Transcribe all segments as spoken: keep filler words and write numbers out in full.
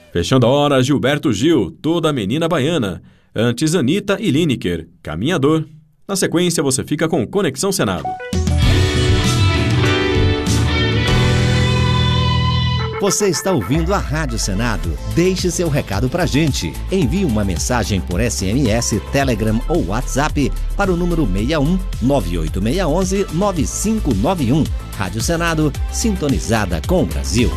Fechando a hora, Gilberto Gil, Toda Menina Baiana. Antes, Anitta e Lineker, Caminhador. Na sequência, você fica com Conexão Senado. Você está ouvindo a Rádio Senado. Deixe seu recado pra gente. Envie uma mensagem por S M S, Telegram ou WhatsApp para o número seis um nove oito seis um um nove cinco nove um. Rádio Senado, sintonizada com o Brasil.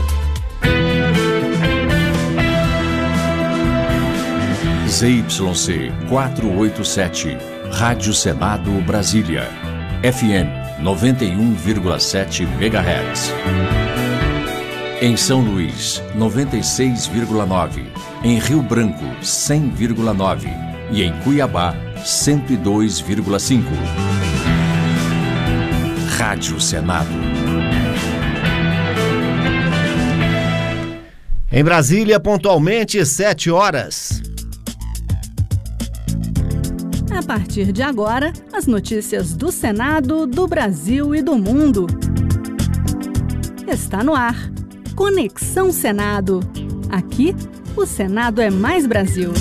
Z Y C quatrocentos e oitenta e sete, Rádio Senado Brasília, F M noventa e um vírgula sete megahertz. Em São Luís, noventa e seis vírgula nove, em Rio Branco, cem vírgula nove e em Cuiabá, cento e dois vírgula cinco. Rádio Senado. Em Brasília, pontualmente, sete horas. A partir de agora, as notícias do Senado, do Brasil e do mundo. Está no ar. Conexão Senado. Aqui, o Senado é mais Brasil.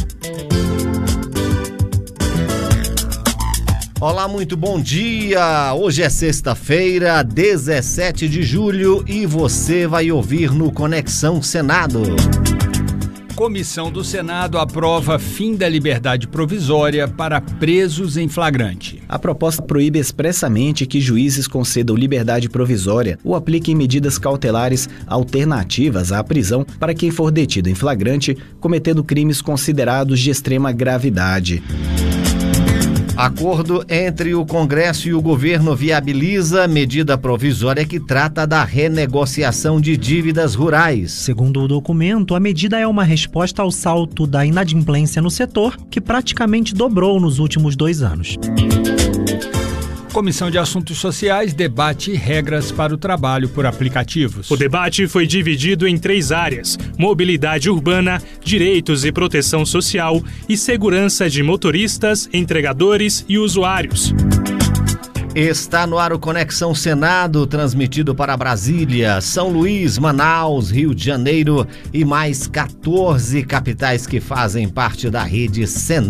Olá, muito bom dia! Hoje é sexta-feira, dezessete de julho, e você vai ouvir no Conexão Senado. Comissão do Senado aprova fim da liberdade provisória para presos em flagrante. A proposta proíbe expressamente que juízes concedam liberdade provisória ou apliquem medidas cautelares alternativas à prisão para quem for detido em flagrante cometendo crimes considerados de extrema gravidade. Acordo entre o Congresso e o governo viabiliza medida provisória que trata da renegociação de dívidas rurais. Segundo o documento, a medida é uma resposta ao salto da inadimplência no setor, que praticamente dobrou nos últimos dois anos. Comissão de Assuntos Sociais debate regras para o trabalho por aplicativos. O debate foi dividido em três áreas: mobilidade urbana, direitos e proteção social e segurança de motoristas, entregadores e usuários. Está no ar o Conexão Senado, transmitido para Brasília, São Luís, Manaus, Rio de Janeiro e mais quatorze capitais que fazem parte da rede Senado.